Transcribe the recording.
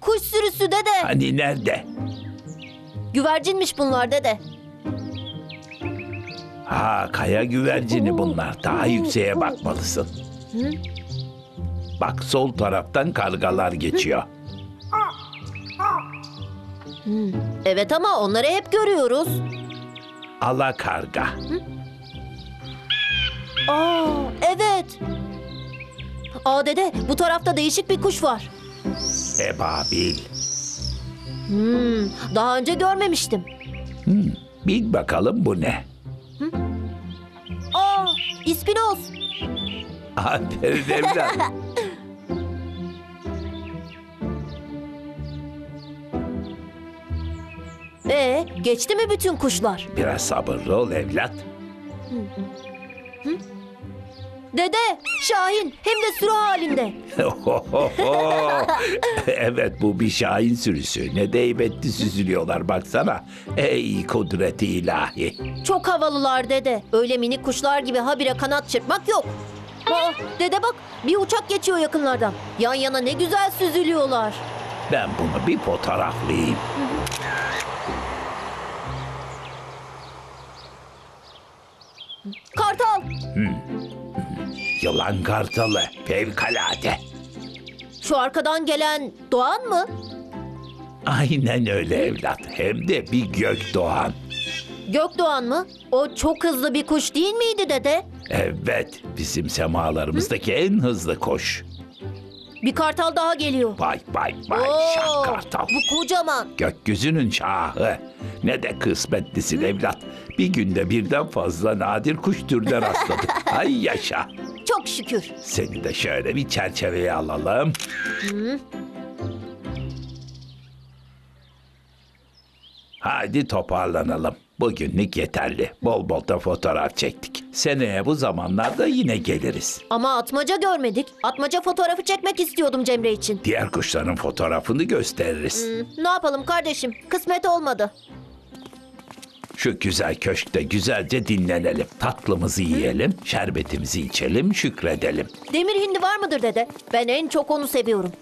Kuş sürüsü dede. Hani nerede? Güvercinmiş bunlar dede. Ha, kaya güvercini bunlar. Daha yükseğe bakmalısın. Bak, sol taraftan kargalar geçiyor. Evet ama onları hep görüyoruz. Alakarga. Aa, evet. Aa dede, bu tarafta değişik bir kuş var. Ebabil. Daha önce görmemiştim. Bil bakalım bu ne? Aa, ispinoz. Aferin evlat. Geçti mi bütün kuşlar? Biraz sabırlı ol evlat. Dede, Şahin hem de sürü halinde. Evet, bu bir şahin sürüsü. Ne de heybetli süzülüyorlar baksana. Ey kudreti ilahi. Çok havalılar dede. Öyle minik kuşlar gibi habire kanat çırpmak yok. Aa, dede bak, bir uçak geçiyor yakınlardan. Yan yana ne güzel süzülüyorlar. Ben bunu bir fotoğraflayayım. Kartal. Yılan kartalı. Fevkalade. Şu arkadan gelen Doğan mı? Aynen öyle evlat. Hem de bir gökdoğan. Gökdoğan mı? O çok hızlı bir kuş değil miydi dede? Evet, bizim semalarımızdaki en hızlı kuş. Bir kartal daha geliyor. Vay vay vay, şah kartal. Bu kocaman. Gökyüzünün şahı. Ne de kısmetlisin evlat. Bir günde birden fazla nadir kuş türüne rastladık. Ay yaşa. Çok şükür. Seni de şöyle bir çerçeveye alalım. Hadi toparlanalım. Bugünlük yeterli. Bol bol da fotoğraf çektik. Seneye bu zamanlarda yine geliriz. Ama atmaca görmedik. Atmaca fotoğrafı çekmek istiyordum Cemre için. Diğer kuşların fotoğrafını gösteririz. Ne yapalım kardeşim? Kısmet olmadı. Şu güzel köşkte güzelce dinlenelim. Tatlımızı yiyelim, şerbetimizi içelim, şükredelim. Demir hindi var mıdır dede? Ben en çok onu seviyorum.